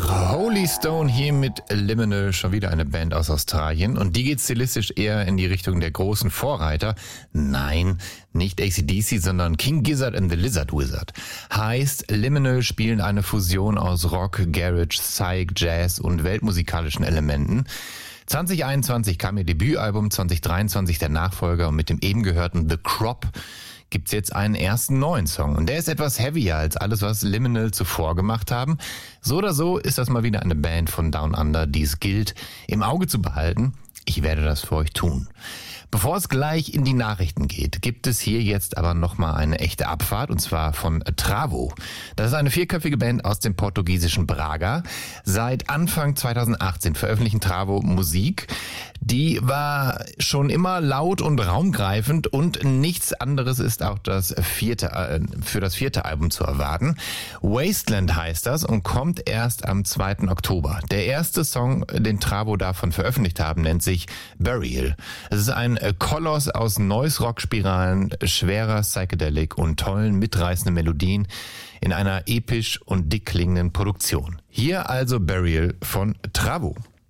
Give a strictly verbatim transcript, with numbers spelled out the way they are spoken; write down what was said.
Donnerstag, Holy Stone hier mit Liminal, schon wieder eine Band aus Australien. Und die geht stilistisch eher in die Richtung der großen Vorreiter. Nein, nicht A C D C, sondern King Gizzard and the Lizard Wizard. Heißt, Liminal spielen eine Fusion aus Rock, Garage, Psych, Jazz und weltmusikalischen Elementen. zwanzig einundzwanzig kam ihr Debütalbum, zwanzig dreiundzwanzig der Nachfolger und mit dem eben gehörten The Crop gibt's jetzt einen ersten neuen Song. Und der ist etwas heavier als alles, was Liminal zuvor gemacht haben. So oder so ist das mal wieder eine Band von Down Under, die es gilt, im Auge zu behalten. Ich werde das für euch tun. Bevor es gleich in die Nachrichten geht, gibt es hier jetzt aber nochmal eine echte Abfahrt, und zwar von Travo. Das ist eine vierköpfige Band aus dem portugiesischen Braga. Seit Anfang zweitausendachtzehn veröffentlichen Travo Musik. Die war schon immer laut und raumgreifend und nichts anderes ist auch das vierte, äh, für das vierte Album zu erwarten. Wasteland heißt das und kommt erst am zweiten Oktober. Der erste Song, den Travo davon veröffentlicht haben, nennt sich Burial. Es ist ein Koloss aus Noise-Rock-Spiralen, schwerer Psychedelic und tollen, mitreißenden Melodien in einer episch und dick klingenden Produktion. Hier also Burial von Travo.